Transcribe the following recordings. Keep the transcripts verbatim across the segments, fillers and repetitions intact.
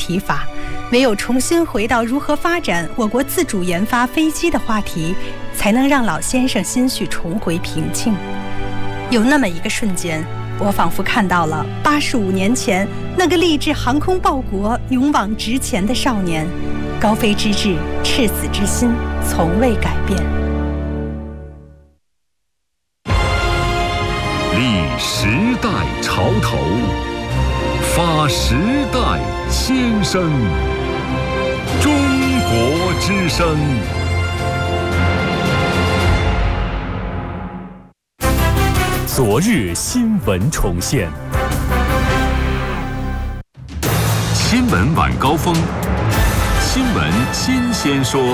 提法，唯有重新回到如何发展我国自主研发飞机的话题，才能让老先生心绪重回平静。有那么一个瞬间，我仿佛看到了八十五年前那个立志航空报国、勇往直前的少年，高飞之志、赤子之心从未改变。 立时代潮头，发时代先声。中国之声。 昨日新闻重现。 新闻晚高峰，新闻新鲜说。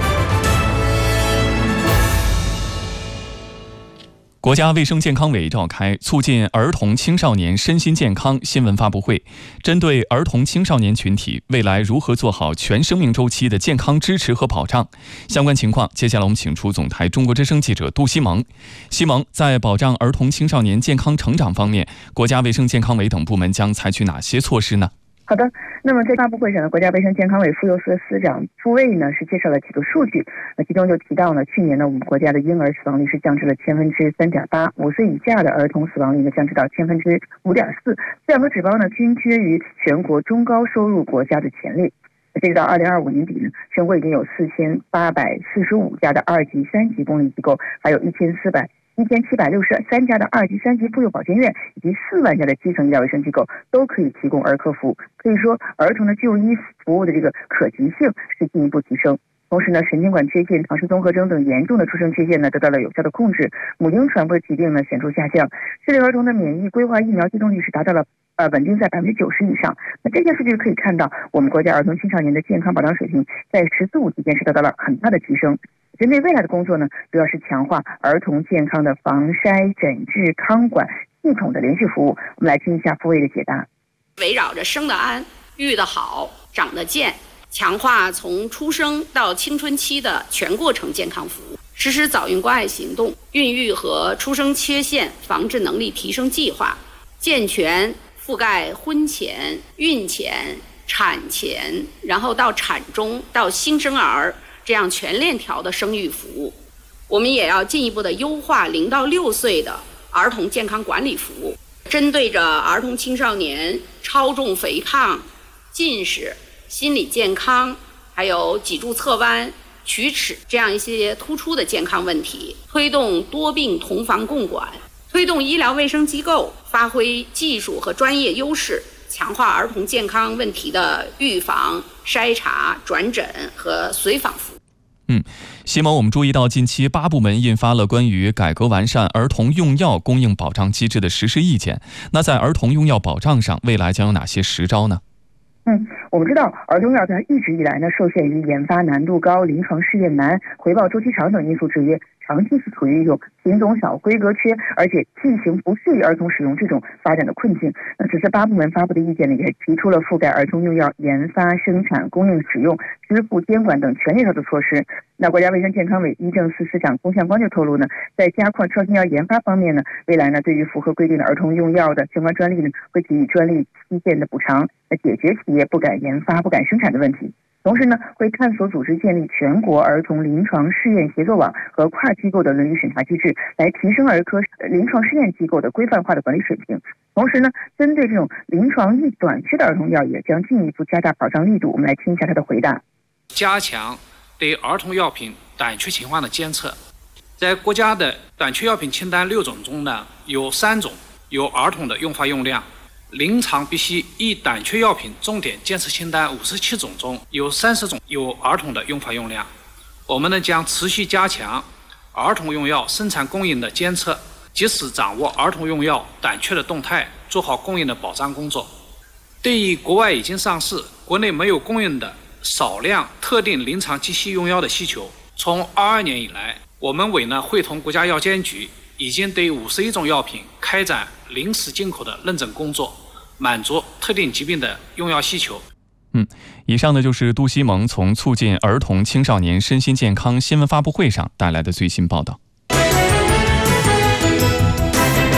国家卫生健康委召开促进儿童青少年身心健康新闻发布会，针对儿童青少年群体未来如何做好全生命周期的健康支持和保障相关情况，接下来我们请出总台中国之声记者杜西蒙。西蒙，在保障儿童青少年健康成长方面，国家卫生健康委等部门将采取哪些措施呢？ 好的，那么在发布会上呢，国家卫生健康委妇幼司司长傅卫呢是介绍了几个数据，那其中就提到呢，去年呢我们国家的婴儿死亡率是降至了千分之三点八，五岁以下的儿童死亡率呢降至到千分之五点四，这两个指标呢均居于全国中高收入国家的前列。截止到二零二五年底呢，全国已经有四千八百四十五家的二级、三级公立机构，还有一千四百。一千七百六十三家的二级、三级妇幼保健院以及四万家的基层医疗卫生机构都可以提供儿科服务。可以说，儿童的就医服务的这个可及性是进一步提升。同时呢，神经管缺陷、唐氏综合征等严重的出生缺陷呢得到了有效的控制，母婴传播疾病呢显著下降，适龄儿童的免疫规划疫苗接种率是达到了呃稳定在百分之九十以上。那这些数据可以看到，我们国家儿童青少年的健康保障水平在“十四五”期间是得到了很大的提升。针对未来的工作呢，主要是强化儿童健康的防筛、诊治、康管系统的连续服务。我们来听一下傅卫的解答。 围绕着生得安、育得好、长得健，强化从出生到青春期的全过程健康服务，实施早孕关爱行动、孕育和出生缺陷防治能力提升计划，健全覆盖婚前、孕前、产前，然后到产中到新生儿这样全链条的生育服务。我们也要进一步的优化零到六岁的儿童健康管理服务，针对着儿童青少年超重肥胖、近视、心理健康，还有脊柱侧弯、龋齿这样一些突出的健康问题，推动多病同房共管，推动医疗卫生机构发挥技术和专业优势，强化儿童健康问题的预防、筛查、转诊和随访服务。 嗯，西蒙，我们注意到近期八部门印发了关于改革完善儿童用药供应保障机制的实施意见。那在儿童用药保障上，未来将有哪些实招呢？ 嗯，我们知道儿童药它一直以来呢受限于研发难度高、临床试验难、回报周期长等因素制约，长期是处于一种品种小、规格缺，而且剂型不适宜儿童使用这种发展的困境。那此次八部门发布的意见呢，也提出了覆盖儿童用药研发、生产、供应、使用、支付、监管等全链条的措施。那国家卫生健康委医政司司长龚向光就透露呢，在加快创新药研发方面呢，未来呢对于符合规定的儿童用药的相关专利呢，会给予专利期限的补偿，来解决企业不敢研发、不敢生产的问题。同时呢，会探索组织建立全国儿童临床试验协作网和跨机构的伦理审查机制，来提升儿科临床试验机构的规范化的管理水平。同时呢，针对这种临床易短缺的儿童药，也将进一步加大保障力度。我们来听一下他的回答。 加强对儿童药品短缺情况的监测。在国家的短缺药品清单六种中呢，有三种有儿童的用法用量。临床必需易短缺药品重点监测清单五十七种中，有三十种有儿童的用法用量。我们呢将持续加强儿童用药生产供应的监测，及时掌握儿童用药短缺的动态，做好供应的保障工作。对于国外已经上市、国内没有供应的少量特定临床急需用药的需求，从二二年以来，我们委呢会同国家药监局已经对五十一种药品开展临时进口的认证工作，满足特定疾病的用药需求。 嗯，以上呢就是杜西蒙从促进儿童青少年身心健康新闻发布会上带来的最新报道。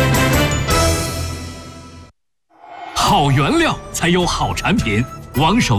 好原料才有好产品，王守